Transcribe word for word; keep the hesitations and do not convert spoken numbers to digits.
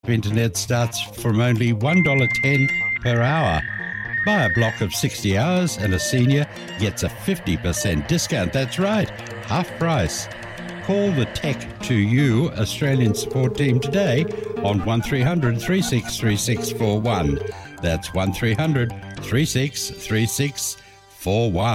Internet starts from only one dollar ten per hour. Buy a block of sixty hours and a senior gets a fifty percent discount. That's right, half price. Call the Tech to You Australian support team today on one three hundred, three six three six four one. That's one three hundred, three six three six four one.